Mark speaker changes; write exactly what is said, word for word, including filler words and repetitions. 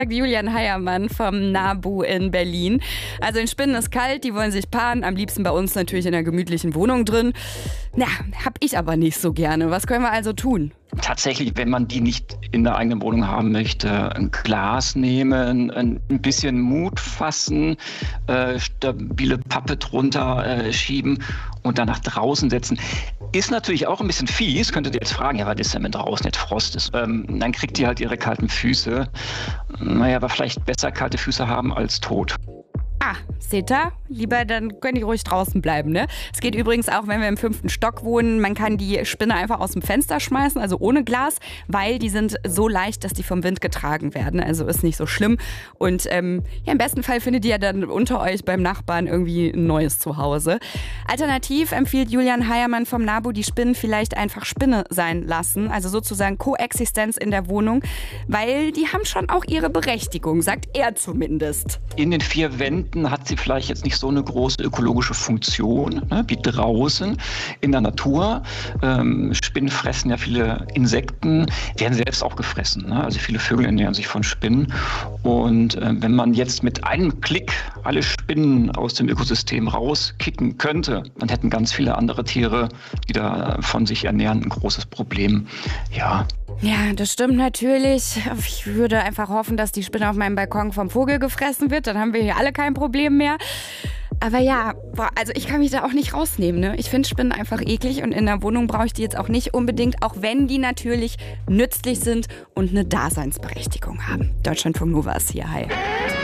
Speaker 1: Julian Heiermann vom NABU in Berlin. Also in Spinnen ist kalt, die wollen sich paaren, am liebsten bei uns natürlich in einer gemütlichen Wohnung drin. Na, hab ich aber nicht so gerne. Was können wir also tun?
Speaker 2: Tatsächlich, wenn man die nicht in der eigenen Wohnung haben möchte, ein Glas nehmen, ein bisschen Mut fassen, äh, stabile Pappe drunter äh, schieben und dann nach draußen setzen. Ist natürlich auch ein bisschen fies, könntet ihr jetzt fragen, ja, was ist denn, wenn draußen jetzt Frost ist? Ähm, dann kriegt ihr halt ihre kalten Füße. Naja, aber vielleicht besser kalte Füße haben als tot.
Speaker 1: Ah, seht ihr? Lieber, dann könnt ihr ruhig draußen bleiben, ne? Es geht übrigens auch, wenn wir im fünften Stock wohnen. Man kann die Spinne einfach aus dem Fenster schmeißen, also ohne Glas, weil die sind so leicht, dass die vom Wind getragen werden. Also ist nicht so schlimm. Und ähm, ja, im besten Fall findet ihr dann unter euch beim Nachbarn irgendwie ein neues Zuhause. Alternativ empfiehlt Julian Heiermann vom NABU, die Spinnen vielleicht einfach Spinne sein lassen. Also sozusagen Koexistenz in der Wohnung, weil die haben schon auch ihre Berechtigung, sagt er zumindest.
Speaker 2: In den vier Wänden hat sie vielleicht jetzt nicht so eine große ökologische Funktion, ne, wie draußen in der Natur. Ähm, Spinnen fressen ja viele Insekten, werden selbst auch gefressen. Ne? Also viele Vögel ernähren sich von Spinnen. Und äh, wenn man jetzt mit einem Klick alle Spinnen aus dem Ökosystem rauskicken könnte, dann hätten ganz viele andere Tiere, die da von sich ernähren, ein großes Problem. Ja.
Speaker 1: Ja, das stimmt natürlich. Ich würde einfach hoffen, dass die Spinne auf meinem Balkon vom Vogel gefressen wird. Dann haben wir hier alle kein Problem mehr. Aber ja, boah, also ich kann mich da auch nicht rausnehmen. Ne? Ich finde Spinnen einfach eklig und in der Wohnung brauche ich die jetzt auch nicht unbedingt, auch wenn die natürlich nützlich sind und eine Daseinsberechtigung haben. Deutschlandfunk Nova ist hier. Hi.